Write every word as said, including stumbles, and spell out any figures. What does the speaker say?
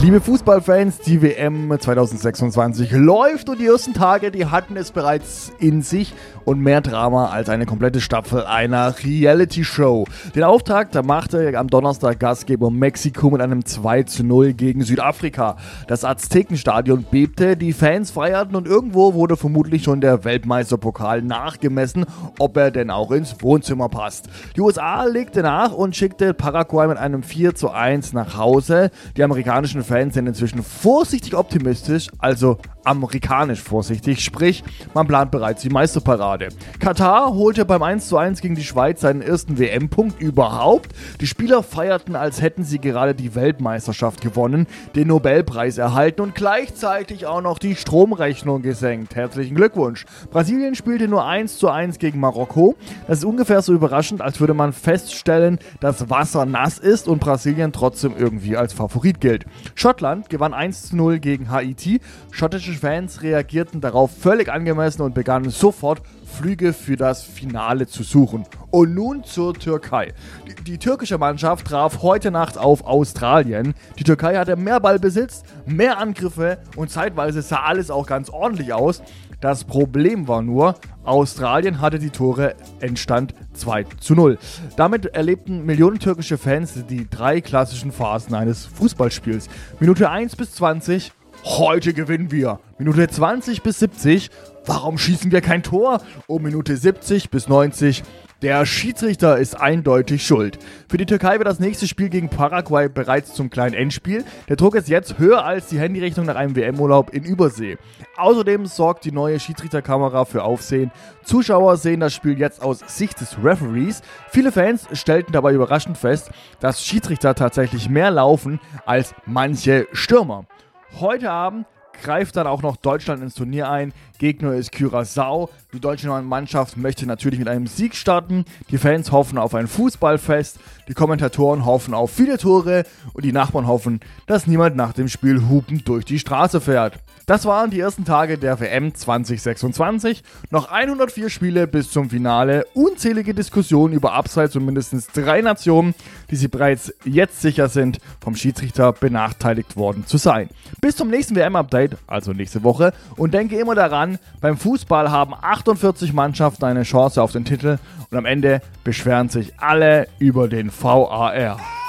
Liebe Fußballfans, die W M zwanzig sechsundzwanzig läuft und die ersten Tage, die hatten es bereits in sich und mehr Drama als eine komplette Staffel einer Reality-Show. Den Auftakt da machte am Donnerstag Gastgeber Mexiko mit einem zwei zu null gegen Südafrika. Das Aztekenstadion bebte, die Fans feierten und irgendwo wurde vermutlich schon der Weltmeisterpokal nachgemessen, ob er denn auch ins Wohnzimmer passt. Die U S A legte nach und schickte Paraguay mit einem vier zu eins nach Hause. Die amerikanischen Fans sind inzwischen vorsichtig optimistisch, also amerikanisch vorsichtig, sprich, man plant bereits die Meisterparade. Katar holte beim eins zu eins gegen die Schweiz seinen ersten W M-Punkt überhaupt. Die Spieler feierten, als hätten sie gerade die Weltmeisterschaft gewonnen, den Nobelpreis erhalten und gleichzeitig auch noch die Stromrechnung gesenkt. Herzlichen Glückwunsch. Brasilien spielte nur eins zu eins gegen Marokko. Das ist ungefähr so überraschend, als würde man feststellen, dass Wasser nass ist und Brasilien trotzdem irgendwie als Favorit gilt. Schottland gewann eins zu null gegen Haiti. Schottische Fans reagierten darauf völlig angemessen und begannen sofort Flüge für das Finale zu suchen. Und nun zur Türkei. Die, die türkische Mannschaft traf heute Nacht auf Australien. Die Türkei hatte mehr Ballbesitz, mehr Angriffe und zeitweise sah alles auch ganz ordentlich aus. Das Problem war nur, Australien hatte die Tore, Endstand zwei zu null. Damit erlebten Millionen türkische Fans die drei klassischen Phasen eines Fußballspiels. Minute eins bis zwanzig, heute gewinnen wir. Minute zwanzig bis siebzig, warum schießen wir kein Tor? Und Minute siebzig bis neunzig, der Schiedsrichter ist eindeutig schuld. Für die Türkei wird das nächste Spiel gegen Paraguay bereits zum kleinen Endspiel. Der Druck ist jetzt höher als die Handyrechnung nach einem W M-Urlaub in Übersee. Außerdem sorgt die neue Schiedsrichterkamera für Aufsehen. Zuschauer sehen das Spiel jetzt aus Sicht des Referees. Viele Fans stellten dabei überraschend fest, dass Schiedsrichter tatsächlich mehr laufen als manche Stürmer. Heute Abend greift dann auch noch Deutschland ins Turnier ein. Gegner ist Curaçao. Die deutsche Mannschaft möchte natürlich mit einem Sieg starten. Die Fans hoffen auf ein Fußballfest. Die Kommentatoren hoffen auf viele Tore. Und die Nachbarn hoffen, dass niemand nach dem Spiel hupend durch die Straße fährt. Das waren die ersten Tage der W M zwanzig sechsundzwanzig. Noch hundertvier Spiele bis zum Finale. Unzählige Diskussionen über Abseits und mindestens drei Nationen, die sie bereits jetzt sicher sind, vom Schiedsrichter benachteiligt worden zu sein. Bis zum nächsten W M-Update, also nächste Woche. Und denke immer daran, beim Fußball haben achtundvierzig Mannschaften eine Chance auf den Titel und am Ende beschweren sich alle über den V A R.